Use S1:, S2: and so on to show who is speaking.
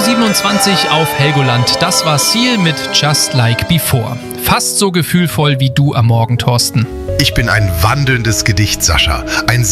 S1: 27 auf Helgoland. Das war Seal mit Just Like Before. Fast so gefühlvoll wie du am Morgen, Thorsten.
S2: Ich bin ein wandelndes Gedicht, Sascha. Ein